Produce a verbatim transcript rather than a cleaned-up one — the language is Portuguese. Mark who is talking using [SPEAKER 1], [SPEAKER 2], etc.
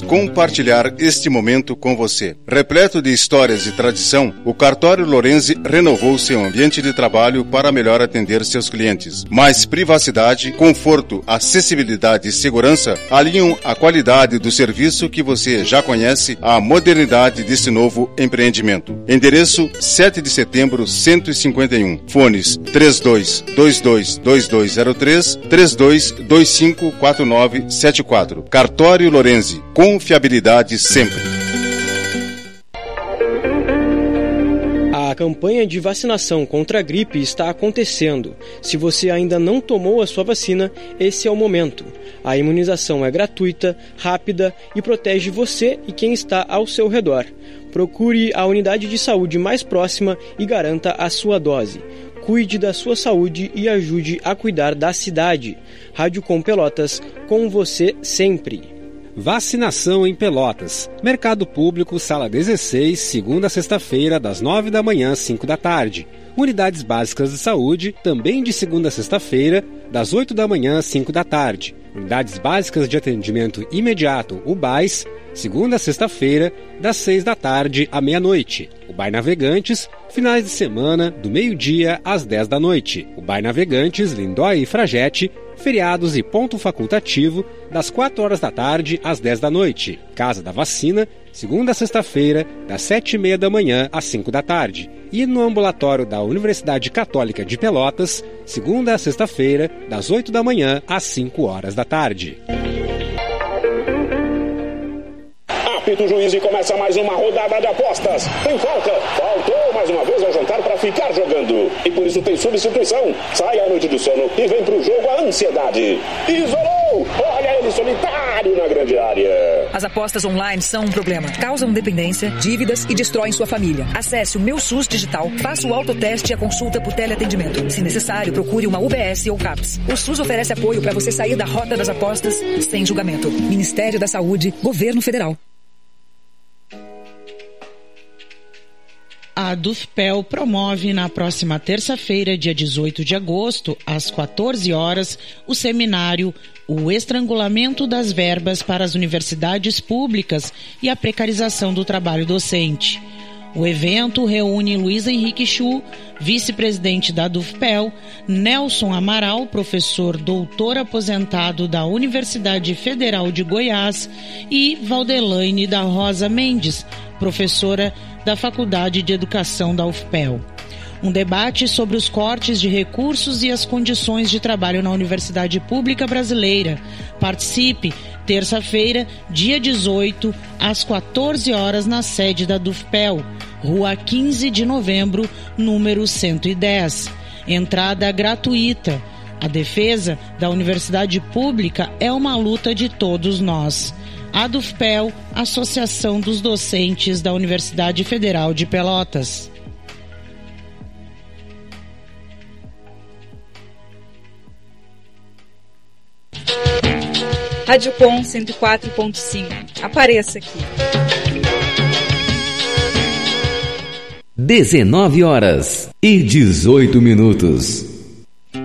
[SPEAKER 1] compartilhar este momento com você. Repleto de histórias e tradição, o Cartório Lorenzi renovou seu ambiente de trabalho para melhor atender seus clientes. Mais privacidade, conforto, acessibilidade e segurança alinham a qualidade do serviço que você já conhece à modernidade desse novo empreendimento. Endereço sete de setembro, cento e cinquenta e um. Fones três dois dois dois dois dois zero três, três dois dois cinco quatro nove sete quatro. Cartório Lorenzi. Confiabilidade sempre.
[SPEAKER 2] A campanha de vacinação contra a gripe está acontecendo. Se você ainda não tomou a sua vacina, esse é o momento. A imunização é gratuita, rápida e protege você e quem está ao seu redor. Procure a unidade de saúde mais próxima e garanta a sua dose. Cuide da sua saúde e ajude a cuidar da cidade. Rádio Com Pelotas, com você sempre.
[SPEAKER 3] Vacinação em Pelotas. Mercado Público, sala dezesseis, segunda a sexta-feira, das nove da manhã às cinco da tarde. Unidades Básicas de Saúde, também de segunda a sexta-feira, das oito da manhã às cinco da tarde. Unidades Básicas de Atendimento Imediato, U B A S, segunda a sexta-feira, das seis da tarde à meia-noite. U B A I Navegantes, finais de semana, do meio-dia às dez da noite. U B A I Navegantes, Lindóia e Fragete, feriados e ponto facultativo, das quatro horas da tarde às dez da noite. Casa da Vacina, segunda a sexta-feira, das sete e meia da manhã às cinco da tarde. E no ambulatório da Universidade Católica de Pelotas, segunda a sexta-feira, das oito da manhã às cinco horas da tarde.
[SPEAKER 4] Apita o juiz e começa mais uma rodada de apostas. Tem falta. Faltou mais uma vez ao jantar para ficar jogando. E por isso tem substituição. Sai à noite do sono e vem pro jogo a ansiedade. Isolou! Olha ele solitário na grande área.
[SPEAKER 5] As apostas online são um problema. Causam dependência, dívidas e destroem sua família. Acesse o Meu SUS Digital, faça o autoteste e a consulta por teleatendimento. Se necessário, procure uma U B S ou CAPS. O SUS oferece apoio para você sair da rota das apostas sem julgamento. Ministério da Saúde, Governo Federal.
[SPEAKER 6] A Dufpel promove na próxima terça-feira, dia dezoito de agosto, às quatorze horas, o seminário O Estrangulamento das Verbas para as Universidades Públicas e a Precarização do Trabalho Docente. O evento reúne Luiz Henrique Chu, vice-presidente da Dufpel, Nelson Amaral, professor doutor aposentado da Universidade Federal de Goiás, e Valdelaine da Rosa Mendes, professora da Faculdade de Educação da U F P E L. Um debate sobre os cortes de recursos e as condições de trabalho na Universidade Pública Brasileira. Participe, terça-feira, dia dezoito, às quatorze horas, na sede da Dufpel, Rua quinze de novembro, número cento e dez. Entrada gratuita. A defesa da Universidade Pública é uma luta de todos nós. A Dufpel, Associação dos Docentes da Universidade Federal de Pelotas.
[SPEAKER 7] Rádio Com cento e quatro ponto cinco. Apareça aqui.
[SPEAKER 8] dezenove horas e dezoito minutos.